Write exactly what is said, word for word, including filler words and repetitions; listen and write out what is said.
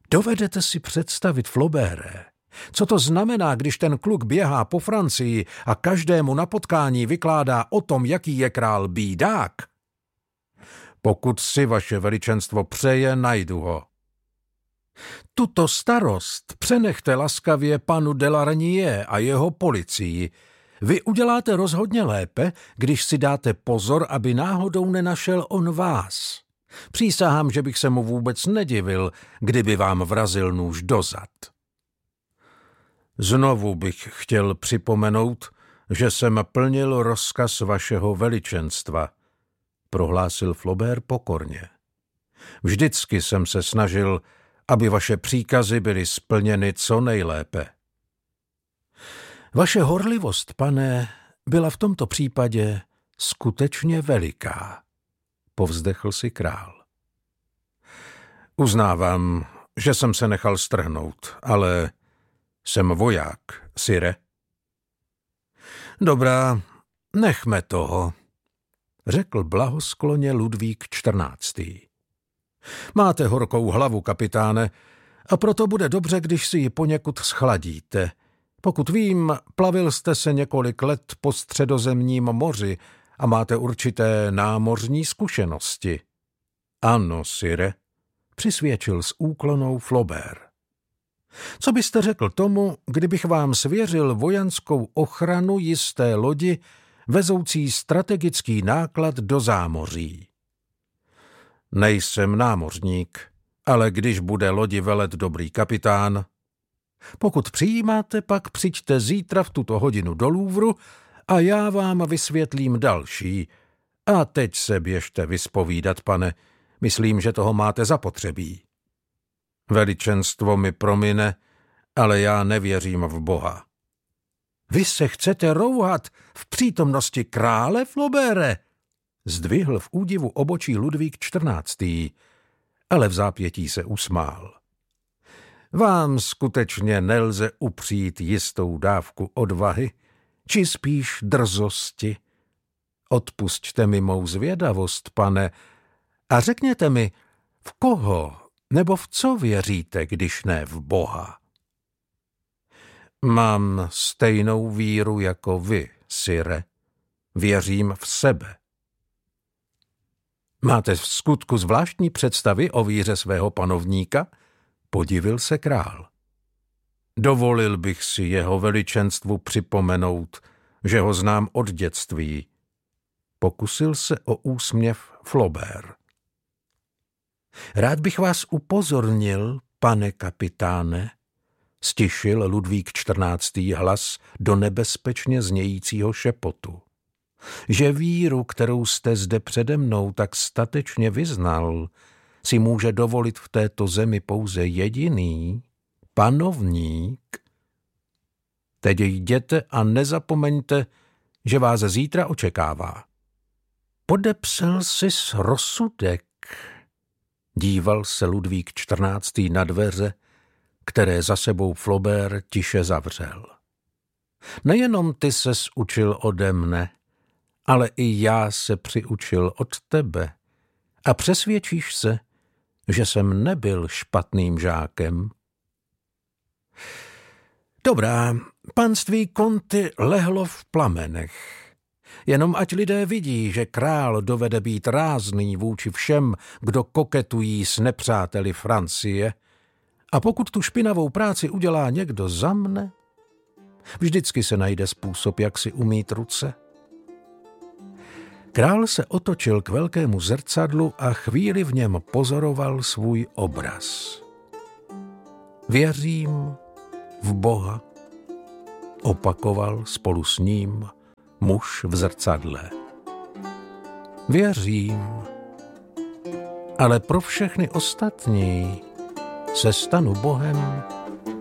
Dovedete si představit, Flaubére, co to znamená, když ten kluk běhá po Francii a každému na potkání vykládá o tom, jaký je král bídák? Pokud si vaše veličenstvo přeje, najdu ho. Tuto starost přenechte laskavě panu de Larnier a jeho policii. Vy uděláte rozhodně lépe, když si dáte pozor, aby náhodou nenašel on vás. Přísahám, že bych se mu vůbec nedivil, kdyby vám vrazil nůž do zad. Znovu bych chtěl připomenout, že jsem plnil rozkaz vašeho veličenstva, prohlásil Flaubert pokorně. Vždycky jsem se snažil, aby vaše příkazy byly splněny co nejlépe. Vaše horlivost, pane, byla v tomto případě skutečně veliká, povzdechl si král. Uznávám, že jsem se nechal strhnout, ale jsem voják, sire. Dobrá, nechme toho, řekl blahoskloně Ludvík čtrnáctý. Máte horkou hlavu, kapitáne, a proto bude dobře, když si ji poněkud schladíte. Pokud vím, plavil jste se několik let po Středozemním moři a máte určité námořní zkušenosti. Ano, sire, přisvědčil s úklonou Flaubert. Co byste řekl tomu, kdybych vám svěřil vojenskou ochranu jisté lodi, vezoucí strategický náklad do zámoří? Nejsem námořník, ale když bude lodi velet dobrý kapitán. Pokud přijímáte, pak přijďte zítra v tuto hodinu do Louvru a já vám vysvětlím další. A teď se běžte vyspovídat, pane. Myslím, že toho máte zapotřebí. Veličenstvo mi promine, ale já nevěřím v Boha. Vy se chcete rouhat v přítomnosti krále, Flaubere? Zdvihl v údivu obočí Ludvík čtrnáctý, ale v zápětí se usmál. Vám skutečně nelze upřít jistou dávku odvahy, či spíš drzosti? Odpusťte mi mou zvědavost, pane, a řekněte mi, v koho nebo v co věříte, když ne v Boha? Mám stejnou víru jako vy, sire. Věřím v sebe. Máte v skutku zvláštní představy o víře svého panovníka? Podivil se král. Dovolil bych si jeho veličenstvu připomenout, že ho znám od dětství. Pokusil se o úsměv Flaubert. Rád bych vás upozornil, pane kapitáne, stišil Ludvík čtrnáctý hlas do nebezpečně znějícího šepotu, že víru, kterou jste zde přede mnou tak statečně vyznal, si může dovolit v této zemi pouze jediný panovník. Teď jděte a nezapomeňte, že vás zítra očekává. Podepsal sis rozsudek, díval se Ludvík čtrnáctý na dveře, které za sebou Flaubert tiše zavřel. Nejenom ty ses učil ode mne, ale i já se přiučil od tebe a přesvědčíš se, že jsem nebyl špatným žákem. Dobrá, panství Conti lehlo v plamenech. Jenom ať lidé vidí, že král dovede být rázný vůči všem, kdo koketují s nepřáteli Francie, a pokud tu špinavou práci udělá někdo za mne, vždycky se najde způsob, jak si umýt ruce. Král se otočil k velkému zrcadlu a chvíli v něm pozoroval svůj obraz. Věřím v Boha, opakoval spolu s ním muž v zrcadle. Věřím, ale pro všechny ostatní se stanu Bohem